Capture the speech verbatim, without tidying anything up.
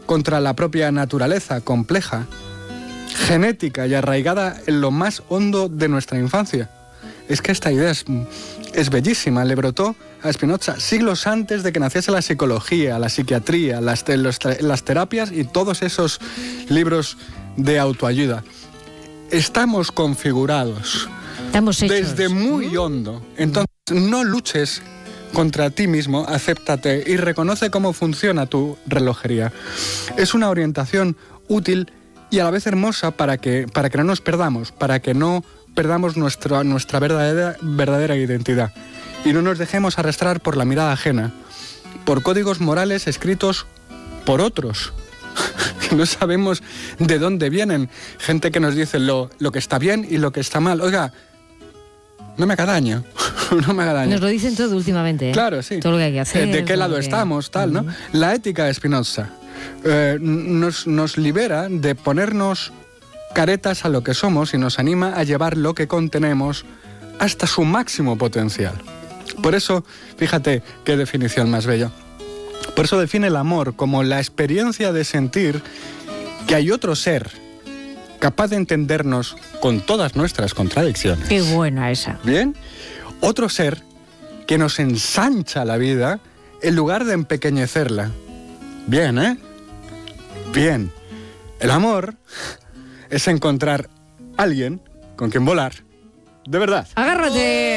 contra la propia naturaleza compleja, genética y arraigada en lo más hondo de nuestra infancia. Es que esta idea es, es bellísima, le brotó a Spinoza siglos antes de que naciese la psicología, la psiquiatría, las, te, los, las terapias y todos esos libros de autoayuda. Estamos configurados Estamos hechos. desde muy hondo. Entonces, no luches contra ti mismo, acéptate y reconoce cómo funciona tu relojería. Es una orientación útil y a la vez hermosa para que, para que no nos perdamos, para que no perdamos nuestra, nuestra verdadera, verdadera identidad y no nos dejemos arrastrar por la mirada ajena, por códigos morales escritos por otros. No sabemos de dónde vienen. Gente que nos dice lo, lo que está bien y lo que está mal. Oiga, no me haga daño. No me haga daño. Nos lo dicen todo últimamente, ¿eh? Claro, sí. Todo lo que hay que hacer. ¿De qué lado que... estamos? Tal, ¿no? Uh-huh. La ética de Spinoza eh, nos, nos libera de ponernos caretas a lo que somos y nos anima a llevar lo que contenemos hasta su máximo potencial. Por eso, fíjate qué definición más bella. Por eso define el amor como la experiencia de sentir que hay otro ser capaz de entendernos con todas nuestras contradicciones. Qué buena esa. ¿Bien? Otro ser que nos ensancha la vida en lugar de empequeñecerla. Bien, ¿eh? Bien. El amor es encontrar a alguien con quien volar. De verdad. ¡Agárrate!